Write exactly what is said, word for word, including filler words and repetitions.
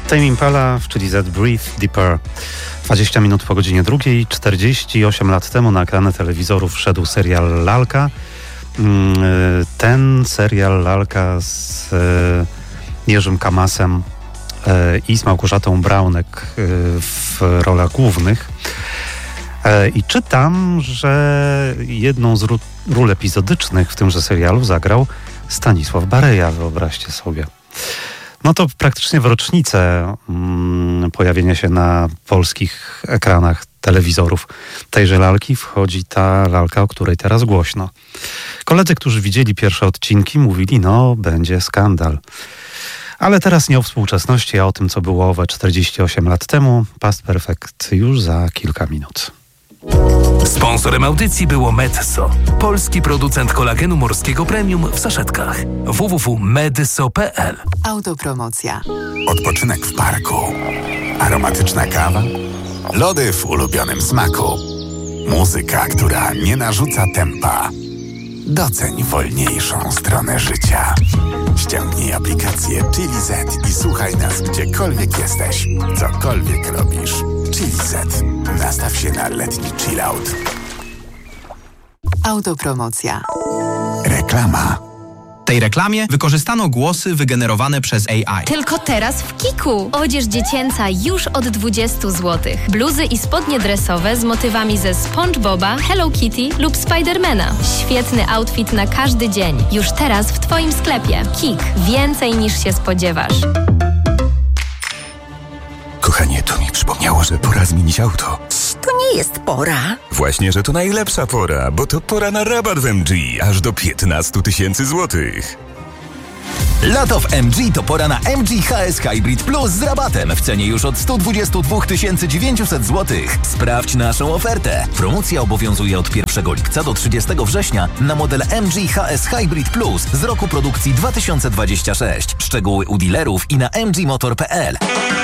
Tame Impala w Chili Z Breathe Deeper. dwadzieścia minut po godzinie drugiej, czterdzieści osiem lat temu na ekrany telewizorów wszedł serial Lalka. Ten serial Lalka z Jerzym Kamasem i z Małgorzatą Braunek w rolach głównych. I czytam, że jedną z ról epizodycznych w tymże serialu zagrał Stanisław Bareja, wyobraźcie sobie. No to praktycznie w rocznicę mm, pojawienia się na polskich ekranach telewizorów tejże lalki wchodzi ta lalka, o której teraz głośno. Koledzy, którzy widzieli pierwsze odcinki, mówili, no będzie skandal. Ale teraz nie o współczesności, a o tym, co było owe czterdzieści osiem lat temu. Past Perfect już za kilka minut. Sponsorem audycji było Medso, polski producent kolagenu morskiego premium w saszetkach. w w w kropka medso kropka p l. Autopromocja. Odpoczynek w parku, aromatyczna kawa, lody w ulubionym smaku, muzyka, która nie narzuca tempa. Doceń wolniejszą stronę życia. Ściągnij aplikację Chili Z i słuchaj nas gdziekolwiek jesteś, cokolwiek robisz. Chili Z. Nastaw się na letni chillout. Autopromocja. Reklama. W tej reklamie wykorzystano głosy wygenerowane przez A I. Tylko teraz w Kiku. Odzież dziecięca już od dwudziestu złotych. Bluzy i spodnie dresowe z motywami ze SpongeBoba, Hello Kitty lub Spidermana. Świetny outfit na każdy dzień. Już teraz w Twoim sklepie. Kik. Więcej niż się spodziewasz. Kochanie, to mi przypomniało, że pora zmienić auto. To nie jest pora. Właśnie, że to najlepsza pora, bo to pora na rabat w M G, aż do piętnaście tysięcy złotych. Lato w M G to pora na M G H S Hybrid Plus z rabatem w cenie już od sto dwadzieścia dwa tysiące dziewięćset złotych. Sprawdź naszą ofertę. Promocja obowiązuje od pierwszego lipca do trzydziestego września na model M G H S Hybrid Plus z roku produkcji dwa tysiące dwudziestego szóstego. Szczegóły u dealerów i na m g motor kropka p l.